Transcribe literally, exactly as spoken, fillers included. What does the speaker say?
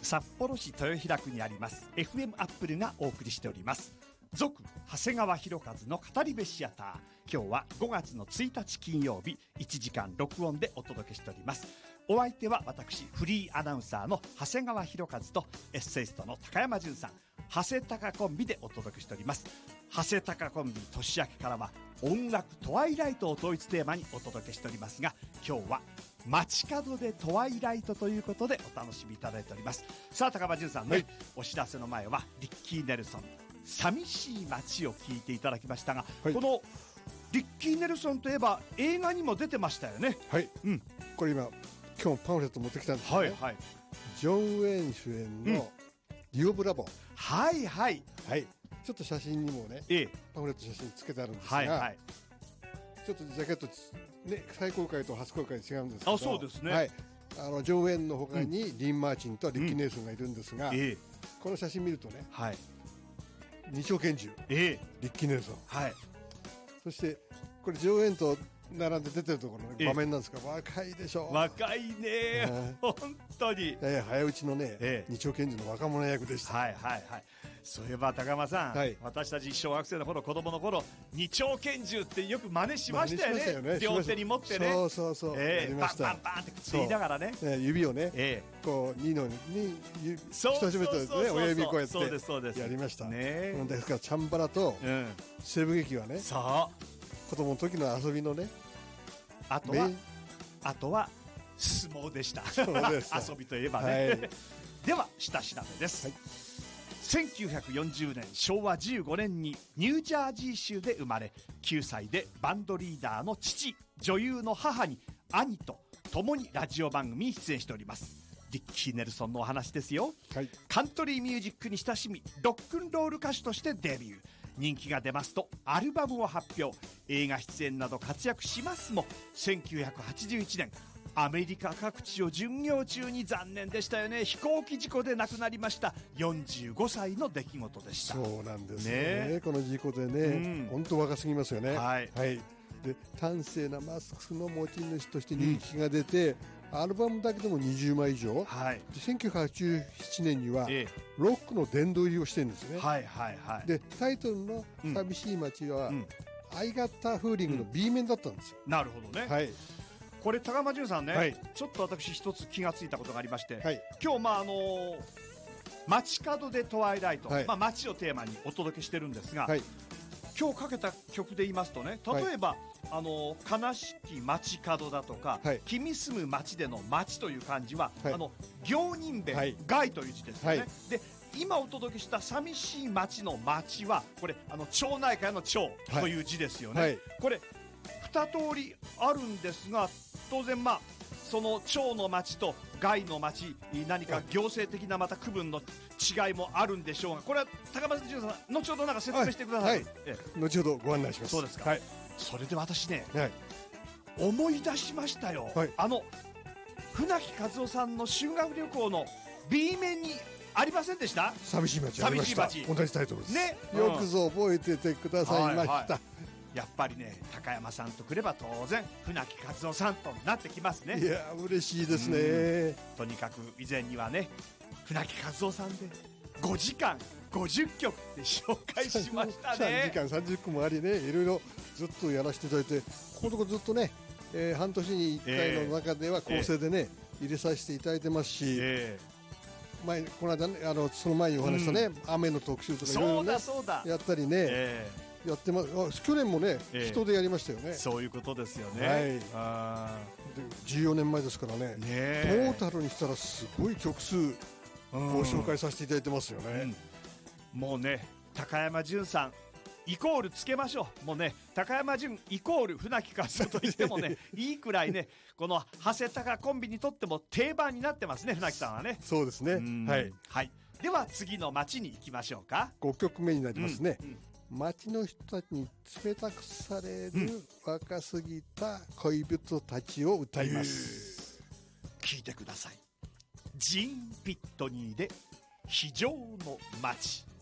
札幌市豊平区にあります エフエム アップルがお送りしております続長谷川博和の語り部シアター。今日はごがつのついたち金曜日、いちじかん録音でお届けしております。お相手は私フリーアナウンサーの長谷川博和とエッセイストの高山純さん、長谷高コンビでお届けしております。長谷高コンビ年明けからは音楽トワイライトを統一テーマにお届けしておりますが、今日は街角でトワイライトということでお楽しみいただいております。さあ高山純さんね、はい、お知らせの前はリッキー・ネルソン寂しい街を聞いていただきましたが、はい、このリッキー・ネルソンといえば映画にも出てましたよね。 はい、うん、これ今今日パンフレット持ってきたんですけど、ね、はいはい、ジョン・ウェイン主演のディオブラボー、うん、 はいはいはい、ちょっと写真にもね、ええ、パンフレット写真つけてあるんですが、はいはい、ちょっとジャケット、ね、再公開と初公開違うんですけど、 あ、そうですね、 はい、あのジョン・ウェインの他に、うん、リン・マーチンとリッキー・ネルソンがいるんですが、うんええ、この写真見るとね、はい、二丁拳銃、ええ、リッキー・ネルソン、はい、そしてこれジョン・ウェインと並んで出てるところの場面なんですが、ええ、若いでしょう。 若いね、本当に、 えー、早打ちのね、ええ、二丁拳銃の若者役でした。 はいはいはい。そういえば高山さん、はい、私たち小学生の頃子供の頃二丁拳銃ってよく真似しましたよ ね, よね両手に持ってね、 そうそうそう、えー、やりました。 バンバンバンってくっついながらね、 ね、指をね、えー、こうにのに人差し指とですね、親指こうやってやりましたね。ですからチャンバラと西部劇はね、そう子供の時の遊びのね、 あとはあとは相撲でした遊びといえばね、はい、では下調べです、はい、せんきゅうひゃくよんじゅうねんしょうわじゅうごねんにニュージャージー州で生まれ、きゅうさいでバンドリーダーの父、女優の母に兄と共にラジオ番組に出演しておりますリッキー・ネルソンのお話ですよ、はい、カントリーミュージックに親しみロックンロール歌手としてデビュー、人気が出ますとアルバムを発表、映画出演など活躍しますも、せんきゅうひゃくはちじゅういちねんアメリカ各地を巡業中に残念でしたよね、飛行機事故で亡くなりました。よんじゅうごさいの出来事でした。 そうなんですね、ね、この事故でね、本当、うん、若すぎますよね。はい、はい、で端正なマスクの持ち主として人気が出て、うん、アルバムだけでもにじゅうまい以上、はい、でせんきゅうひゃくはちじゅうななねんには、ええ、ロックの殿堂入りをしてるんですね。はいはいはい、でタイトルの寂しい街は、うん、I Got a Feelingの B 面だったんですよ、 うん、なるほどね、はい、これ高山純さんね、はい、ちょっと私一つ気がついたことがありまして、はい、今日まああのー、街角でトワイライト、はい、まあ、街をテーマにお届けしてるんですが、はい、今日かけた曲で言いますとね、例えば、はい、あの悲しき街角だとか、はい、君住む街での街という漢字は、はい、あの行人弁、はい、街という字ですよね、はい、で今お届けした寂しい街の街はこれあの町内会の町という字ですよね、はいはい、これ二通りあるんですが、当然まあその町の町と街の町、何か行政的なまた区分の違いもあるんでしょうが、これは高松純さん後ほどなんか説明してください、はいはい、ええ、 後ほどご案内します。 そうですか、はい、それで私ね、はい、思い出しましたよ、はい、あの船木和夫さんの修学旅行の B 面にありませんでした？ 寂しい街ありました。同じタイトルです、ね、うん、よくぞ覚えててくださいました、はいはい、 やっぱりね高山さんとくれば当然船木和夫さんとなってきますね。 いや嬉しいですね。 とにかく以前にはね船木和夫さんでごじかんごじゅっきょくで紹介しましたね。 さんじかんさんじゅっぷんもありね、いろいろずっとやらせていただいて、ここのとこずっとね、えー、半年にいっかいの中では構成でね、えー、入れさせていただいてますし、えー前この間、ね、あのその前にお話したね、うん、雨の特集とかいろいろ、ね、やったりね、えー、やってます。去年もね、えー、人でやりましたよね。 そういうことですよね、はい、 あでじゅうよねんまえですからね、ねトータルにしたらすごい曲数ご紹介させていただいてますよね、 うん、もうね高山純さんイコールつけましょう。もうね高山純イコール船木和夫と言ってもねいいくらいねこの長谷高コンビにとっても定番になってますね、船木さんはね。 そうですね、はい、 はい、では次の街に行きましょうか。 ごきょくめになりますね、うんうん、街の人たちに冷たくされる若すぎた恋人たちを歌います、 うん、聞いてください。ジーン・ピットニーで非常の街。